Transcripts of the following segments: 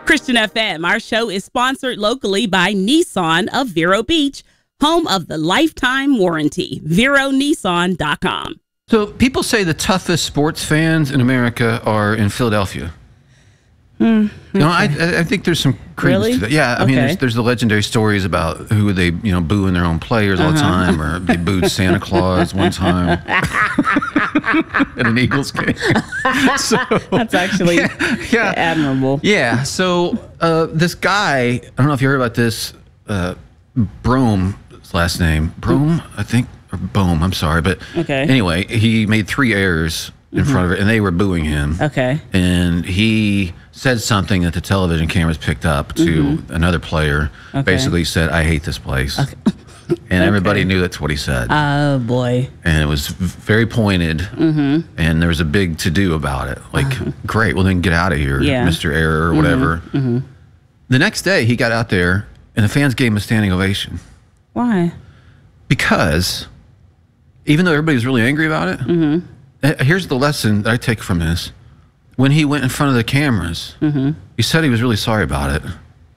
Christian FM, our show is sponsored locally by Nissan of Vero Beach, home of the lifetime warranty. VeroNissan.com. So people say the toughest sports fans in America are in Philadelphia. Okay. No, I think there's some credence to that. Yeah, I mean, there's the legendary stories about who they, booing their own players all the time, or they booed Santa Claus one time at an Eagles game. So, that's actually admirable. Yeah, so this guy, I don't know if you heard about this, Brome's last name. Brome, I think, or Bohm, I'm sorry. But anyway, he made 3 errors in front of it, and they were booing him. Okay. And he said something that the television cameras picked up to another player. Basically said, "I hate this place." And everybody knew that's what he said. Oh, boy. And it was very pointed. And there was a big to-do about it. Like, great, well, then get out of here, Mr. Error, or whatever. The next day, he got out there, and the fans gave him a standing ovation. Why? Because even though everybody was really angry about it, here's the lesson that I take from this. When he went in front of the cameras, he said he was really sorry about it.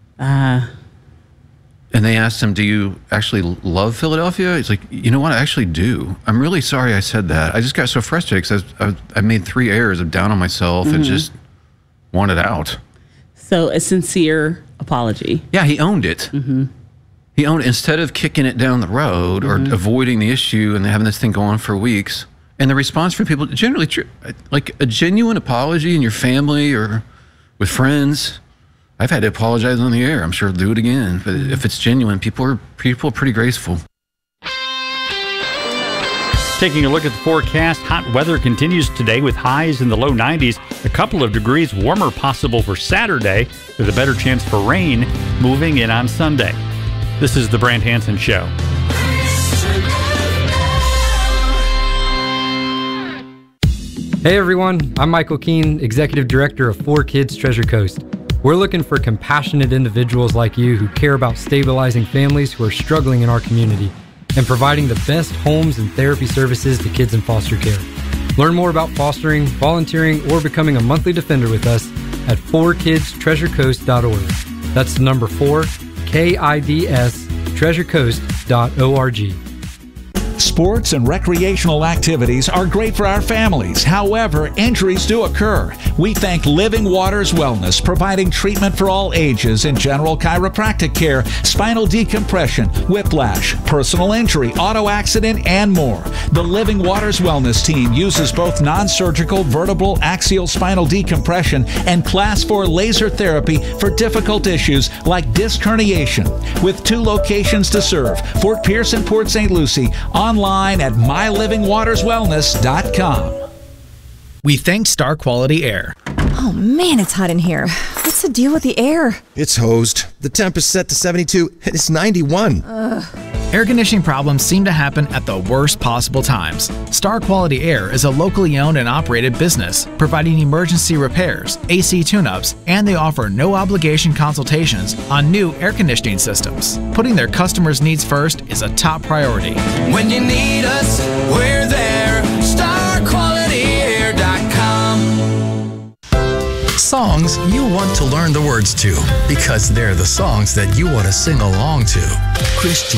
And they asked him, "Do you actually love Philadelphia?" He's like, "You know what? I actually do. I'm really sorry I said that. I just got so frustrated because I made 3 errors. I'm down on myself and just wanted out." So a sincere apology. Yeah, he owned it. He owned it instead of kicking it down the road or avoiding the issue and having this thing go on for weeks. And the response from people, generally, like a genuine apology in your family or with friends. I've had to apologize on the air. I'm sure I'll do it again. But if it's genuine, people are pretty graceful. Taking a look at the forecast, hot weather continues today with highs in the low 90s. A couple of degrees warmer possible for Saturday, with a better chance for rain moving in on Sunday. This is the Brant Hansen Show. Hey everyone, I'm Michael Keene, Executive Director of 4Kids Treasure Coast. We're looking for compassionate individuals like you who care about stabilizing families who are struggling in our community and providing the best homes and therapy services to kids in foster care. Learn more about fostering, volunteering, or becoming a monthly defender with us at 4kidstreasurecoast.org. That's the number 4, KIDS, treasurecoast.org. Sports and recreational activities are great for our families. However, injuries do occur. We thank Living Waters Wellness, providing treatment for all ages in general chiropractic care, spinal decompression, whiplash, personal injury, auto accident, and more. The Living Waters Wellness team uses both non-surgical vertebral axial spinal decompression and Class 4 laser therapy for difficult issues like disc herniation. With 2 locations to serve, Fort Pierce and Port St. Lucie, online at mylivingwaterswellness.com. We thank Star Quality Air. Oh man, it's hot in here. What's the deal with the air? It's hosed. The temp is set to 72 and it's 91. Air conditioning problems seem to happen at the worst possible times. Star Quality Air is a locally owned and operated business providing emergency repairs, AC tune-ups, and they offer no-obligation consultations on new air conditioning systems. Putting their customers' needs first is a top priority. When you need us, we're there. StarQualityAir.com. Songs you want to learn the words to because they're the songs that you want to sing along to. Christian